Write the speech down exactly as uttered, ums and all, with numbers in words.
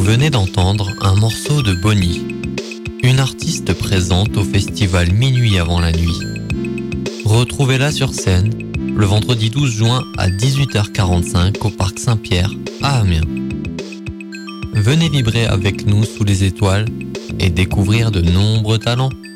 venez d'entendre un morceau de Bonnie, une artiste présente au festival Minuit avant la nuit. Retrouvez-la sur scène le vendredi douze juin à dix-huit heures quarante-cinq au Parc Saint-Pierre à Amiens. Venez vibrer avec nous sous les étoiles et découvrir de nombreux talents.